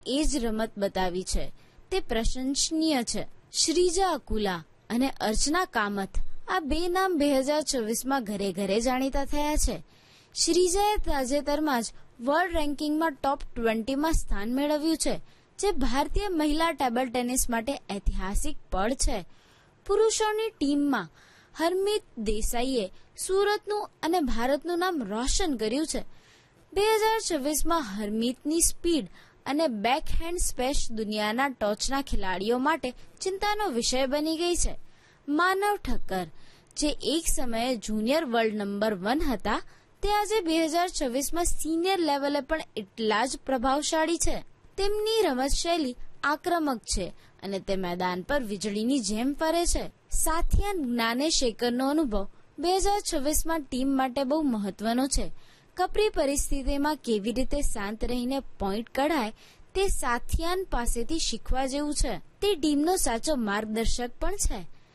એ જ રમત બતાવી છે તે પ્રશંસનીય છે. શ્રીજા અકુલા અને અર્ચના કામથ આ બે નામ 2026માં ઘરે ઘરે જાણીતા થયા છે. શ્રીજાએ તાજેતરમાં જ વર્લ્ડ રેન્કિંગમાં ટોપ 20માં સ્થાન મેળવ્યું છે, જે ભારતીય મહિલા ટેબલ ટેનિસ માટે ઐતિહાસિક પળ છે. પુરુષોની ટીમમાં હરમીત દેસાઈએ સુરતનું અને ભારતનું નામ રોશન કર્યું છે. 2026માં હરમીતની સ્પીડ અને બેકહેન્ડ સ્પેશ દુનિયાના ટોચના ખેલાડીઓ માટે ચિંતાનો વિષય બની ગઈ છે. માનવ ઠક્કર, જે એક સમયે જુનિયર વર્લ્ડ નંબર 1 હતા, તે આજે 2026માં સિનિયર લેવલે પણ એટલા જ પ્રભાવશાળી છે. તેમની રમત શૈલી આક્રમક છે અને તે મેદાન પર વીજળીની જેમ ફરે છે. સાથિયા જ્ઞાનેશેખરનો અનુભવ 2026માં ટીમ માટે બહુ મહત્વનો છે. કપરી પરિસ્થિતિમાં કેવી રીતે શાંત રહીને પોઈન્ટ કઢાય તે સાથિયાન પાસેથી શીખવા જેવું છે. તે ટીમનો સાચો માર્ગદર્શક પણ છે.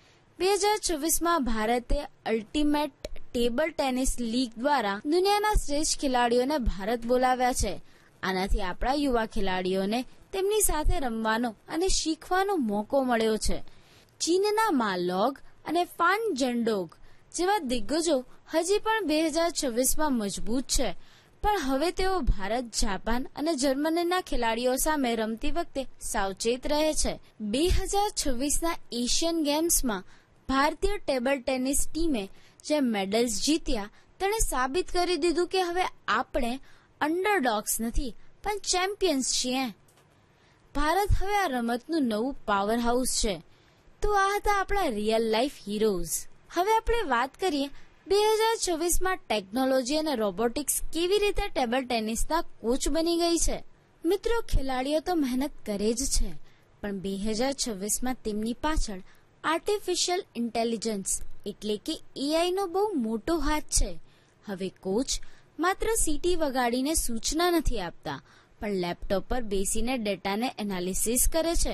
2026માં ભારતે અલ્ટિમેટ ટેબલ ટેનિસ લીગ દ્વારા દુનિયાના શ્રેષ્ઠ ખેલાડીઓને ભારત બોલાવ્યા છે. આનાથી આપણા યુવા ખેલાડીઓને તેમની સાથે રમવાનો અને શીખવાનો મોકો મળ્યો છે. ચીનના મા લોગ અને ફાન ઝેન્ડોંગ જેવા દિગ્ગજો હજી પણ 2026માં મજબૂત છે, પણ હવે તેઓ ભારત, જાપાન અને જર્મનીના ખેલાડીઓ સામે રમતી વખતે સાવચેત રહે છે. 2026ના એશિયન ગેમ્સમાં ભારતીય ટેબલ ટેનિસ ટીમે જે મેડલ્સ જીત્યા તેણે સાબિત કરી દીધું કે હવે આપણે અંડરડોગ્સ નથી પણ ચેમ્પિયન્સ છીએ. ભારત હવે આ રમતનું નવું પાવર હાઉસ છે. તો આ હતા આપણા રિયલ લાઈફ હીરોઝ. હવે આપણે વાત કરીએ 2026માં ટેકનોલોજી અને રોબોટિક્સ કેવી રીતે ટેબલ ટેનિસના કોચ બની ગઈ છે. મિત્રો, ખેલાડીઓ તો મહેનત કરે જ છે, પણ 2026માં તેમની પાછળ આર્ટિફિશિયલ ઇન્ટેલિજન્સ એટલે કે એઆઈનો બહુ મોટો હાથ છે. હવે કોચ માત્ર સીટી વગાડીને સૂચના નથી આપતા, પણ લેપટોપ પર બેસીને ડેટાને એનાલિસિસ કરે છે.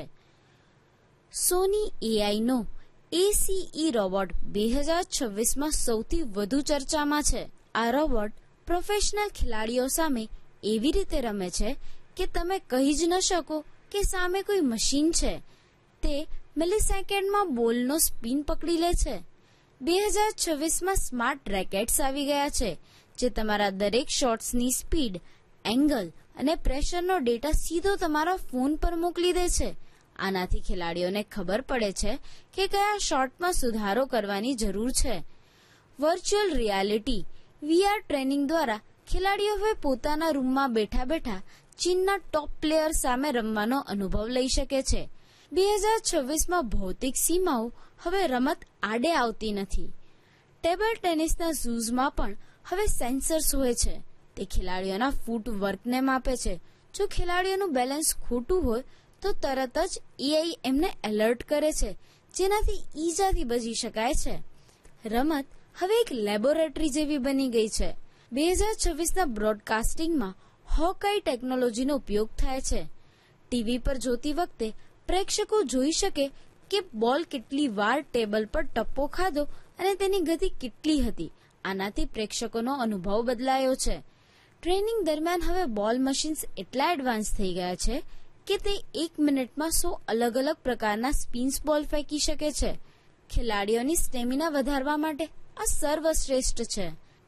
સોની એઆઈનો ACE રોબોટ 2026માં સૌથી વધુ ચર્ચામાં છે. આ રોબોટ પ્રોફેશનલ ખેલાડીઓ સામે એવી રીતે રમે છે કે તમે કહી જ ન શકો કે સામે કોઈ મશીન છે. તે મિલિસેકન્ડમાં બોલનો સ્પિન પકડી લે છે. 2026માં સ્માર્ટ રેકેટ્સ આવી ગયા છે, જે તમારા દરેક શોટ્સની સ્પીડ, એંગલ અને પ્રેશરનો ડેટા સીધો તમારા ફોન પર મોકલી દે છે. આનાથી ખેલાડીઓને ખબર પડે છે કે કયા શોટમાં સુધારો કરવાની જરૂર છે. વર્ચ્યુઅલ રિયાલિટી VR ટ્રેનિંગ દ્વારા ખેલાડીઓ હવે પોતાના રૂમમાં બેઠા બેઠા ચીનના ટોપ પ્લેયર સામે રમવાનો અનુભવ લઈ શકે છે. 2026માં ભૌતિક સીમાઓ હવે રમત આડે આવતી નથી. ટેબલ ટેનિસના શૂઝમાં પણ હવે સેન્સર્સ હોય છે. તે ખેલાડીઓના ફૂટ વર્કને માપે છે. જો ખેલાડીઓનું બેલેન્સ ખોટું હોય તો તરત જ એઆઈ એમને એલર્ટ કરે છે, જેનાથી ઈજાથી બચી શકાય છે. રમત હવે એક લેબોરેટરી જેવી બની ગઈ છે. 2026ના બ્રોડકાસ્ટિંગમાં હોકાઈ ટેકનોલોજીનો ઉપયોગ થાય છે. ટીવી પર જોતી વખતે પ્રેક્ષકો જોઈ શકે કે બોલ કેટલી વાર ટેબલ પર ટપ્પો ખાધો અને તેની ગતિ કેટલી હતી. આનાથી પ્રેક્ષકોનો અનુભવ બદલાયો છે. ટ્રેનિંગ દરમિયાન હવે બોલ મશીન્સ એટલા એડવાન્સ થઈ ગયા છે કે તે 1 મિનિટમાં 100 અલગ અલગ પ્રકારના સ્પિન્સ બોલ ફેંકી શકે છે. ખેલાડીઓની સ્ટેમિના વધારવા માટે આ સર્વશ્રેષ્ઠ છે.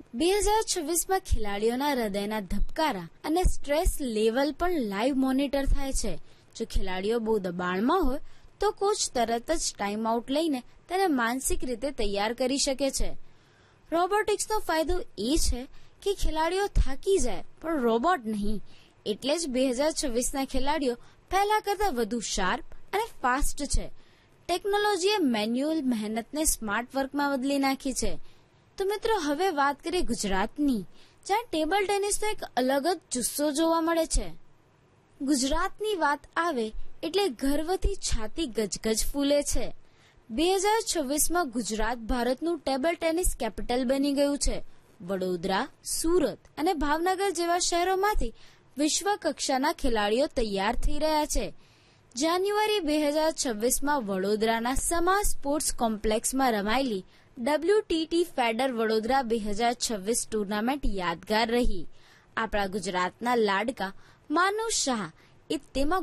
2026માં ખેલાડીઓના હૃદયના ધબકારા અને સ્ટ્રેસ લેવલ પણ લાઈવ મોનિટર થાય છે. જો ખેલાડીઓ બહુ દબાણમાં હોય તો કોચ તરત જ ટાઈમ આઉટ લઈને તેને માનસિક રીતે તૈયાર કરી શકે છે. રોબોટિક્સનો ફાયદો એ છે કે ખેલાડીઓ થાકી જાય પણ રોબોટ નહીં. એટલે જ 2026ના ખેલાડીઓ પહેલા કરતા વધુ શાર્પ અને ફાસ્ટ છે. ટેકનોલોજીએ મેન્યુઅલ મહેનતને સ્માર્ટ વર્કમાં બદલી નાખી છે. તો મિત્રો, હવે વાત કરીએ ગુજરાતની, જ્યાં ટેબલ ટેનિસનો એક અલગ જ જુસ્સો જોવા મળે છે. ગુજરાતની વાત આવે એટલે ગર્વથી છાતી ગજગજ ફૂલે છે. 2026માં ગુજરાત ભારતનું ટેબલ ટેનિસ કેપિટલ બની ગયું છે. વડોદરા, સુરત અને ભાવનગર જેવા શહેરોમાંથી વિશ્વ કક્ષાના ખેલાડીઓ તૈયાર થઈ રહ્યા છે. જાન્યુઆરી 2026માં વડોદરાના સમા સ્પોર્ટ્સ કોમ્પ્લેક્સમાં રમાયેલી WTT ફેડર વડોદરા 2026 ટુર્નામેન્ટ યાદગાર રહી. આપણા ગુજરાતના લાડકા માનવ શાહ એ તેમાં